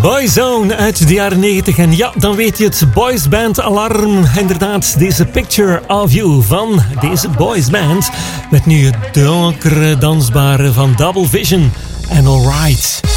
Boyzone uit de jaren 90. En ja, dan weet je het, boysband alarm. Inderdaad, deze Picture of You van deze boysband. Met nu het donkere dansbare van Double Vision en Alright.